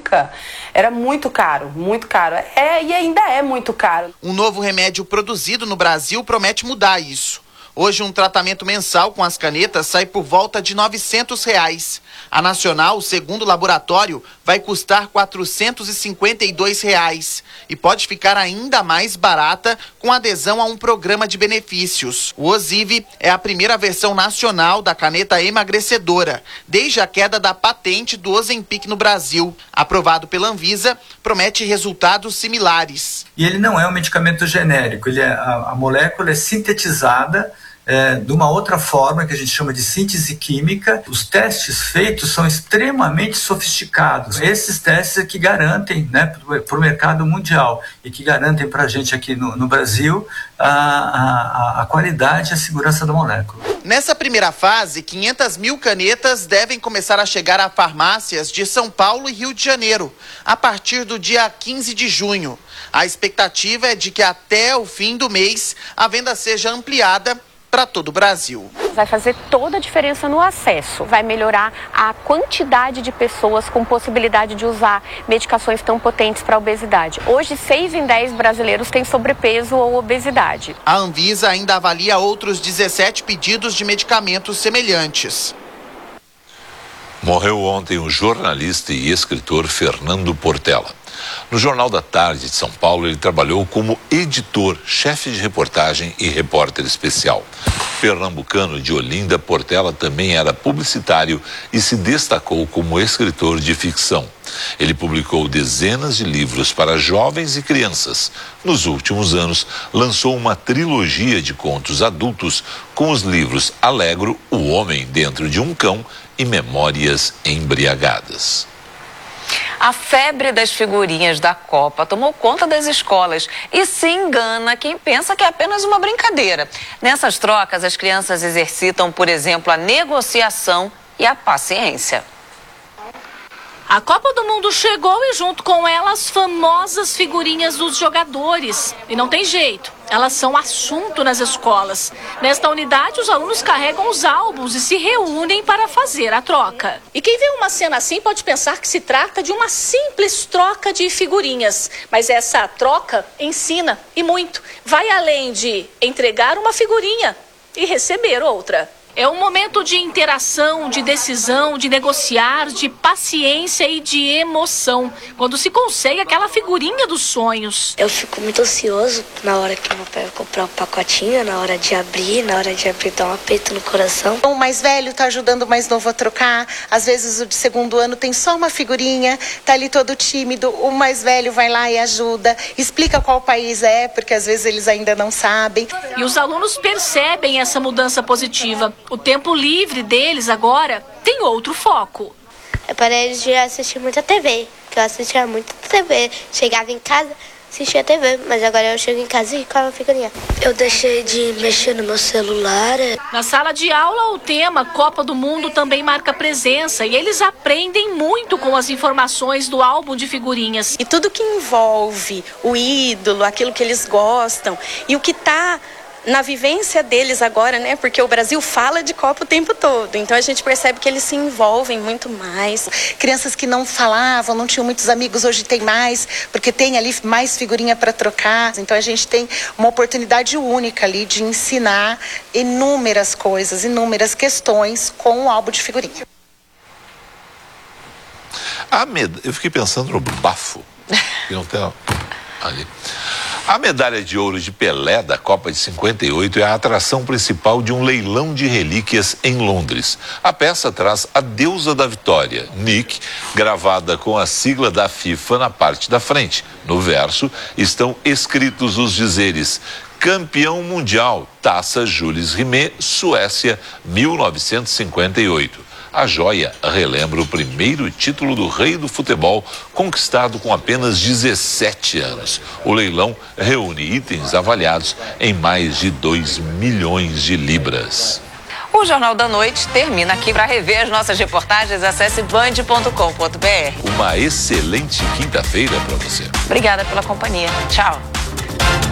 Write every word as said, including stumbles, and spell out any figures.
época era muito caro, muito caro. É, e ainda é muito caro. Um novo remédio produzido no Brasil promete mudar isso. Hoje, um tratamento mensal com as canetas sai por volta de novecentos reais. A Nacional, segundo o laboratório, vai custar quatrocentos e cinquenta e dois reais e pode ficar ainda mais barata com adesão a um programa de benefícios. O Ozivy é a primeira versão nacional da caneta emagrecedora, desde a queda da patente do Ozempic no Brasil. Aprovado pela Anvisa, promete resultados similares. E ele não é um medicamento genérico, ele é, a, a molécula é sintetizada É, de uma outra forma que a gente chama de síntese química. Os testes feitos são extremamente sofisticados. Esses testes é que garantem, né, para o mercado mundial e que garantem para a gente aqui no, no Brasil a, a, a qualidade e a segurança da molécula. Nessa primeira fase, quinhentas mil canetas devem começar a chegar a farmácias de São Paulo e Rio de Janeiro, a partir do dia quinze de junho. A expectativa é de que até o fim do mês a venda seja ampliada para todo o Brasil. Vai fazer toda a diferença no acesso, vai melhorar a quantidade de pessoas com possibilidade de usar medicações tão potentes para a obesidade. Hoje, seis em dez brasileiros têm sobrepeso ou obesidade. A Anvisa ainda avalia outros dezessete pedidos de medicamentos semelhantes. Morreu ontem o jornalista e escritor Fernando Portela. No Jornal da Tarde de São Paulo, ele trabalhou como editor, chefe de reportagem e repórter especial. Pernambucano de Olinda, Portela também era publicitário e se destacou como escritor de ficção. Ele publicou dezenas de livros para jovens e crianças. Nos últimos anos, lançou uma trilogia de contos adultos com os livros Alegro, O Homem Dentro de um Cão e Memórias Embriagadas. A febre das figurinhas da Copa tomou conta das escolas e se engana quem pensa que é apenas uma brincadeira. Nessas trocas, as crianças exercitam, por exemplo, a negociação e a paciência. A Copa do Mundo chegou e junto com ela as famosas figurinhas dos jogadores. E não tem jeito, elas são assunto nas escolas. Nesta unidade, os alunos carregam os álbuns e se reúnem para fazer a troca. E quem vê uma cena assim pode pensar que se trata de uma simples troca de figurinhas. Mas essa troca ensina, e muito. Vai além de entregar uma figurinha e receber outra. É um momento de interação, de decisão, de negociar, de paciência e de emoção. Quando se consegue aquela figurinha dos sonhos. Eu fico muito ansioso na hora que eu vou comprar um pacotinho, na hora de abrir, na hora de abrir, dar um aperto no coração. O mais velho tá ajudando o mais novo a trocar. Às vezes o de segundo ano tem só uma figurinha, tá ali todo tímido. O mais velho vai lá e ajuda, explica qual país é, porque às vezes eles ainda não sabem. E os alunos percebem essa mudança positiva. O tempo livre deles agora tem outro foco. É para eles de assistir muita T V, que eu assistia muito T V. Chegava em casa, assistia T V, mas agora eu chego em casa e com a figurinha. Eu deixei de mexer no meu celular. Na sala de aula, o tema Copa do Mundo também marca presença e eles aprendem muito com as informações do álbum de figurinhas. E tudo que envolve o ídolo, aquilo que eles gostam e o que está na vivência deles agora, né? Porque o Brasil fala de Copa o tempo todo. Então a gente percebe que eles se envolvem muito mais. Crianças que não falavam, não tinham muitos amigos, hoje tem mais, porque tem ali mais figurinha para trocar. Então a gente tem uma oportunidade única ali de ensinar inúmeras coisas, inúmeras questões com o álbum de figurinha. A med... Eu fiquei pensando no bafo. Que não tem ali. A medalha de ouro de Pelé da Copa de cinquenta e oito é a atração principal de um leilão de relíquias em Londres. A peça traz a deusa da vitória, Nick, gravada com a sigla da FIFA na parte da frente. No verso estão escritos os dizeres: campeão mundial, Taça Jules Rimet, Suécia, mil novecentos e cinquenta e oito. A joia relembra o primeiro título do rei do futebol, conquistado com apenas dezessete anos. O leilão reúne itens avaliados em mais de dois milhões de libras. O Jornal da Noite termina aqui. Para rever as nossas reportagens, acesse band ponto com ponto br. Uma excelente quinta-feira para você. Obrigada pela companhia. Tchau.